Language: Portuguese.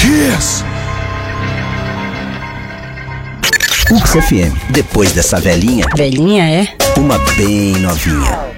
Kiss. UX FM, depois dessa velhinha, Velhinha é? uma bem novinha.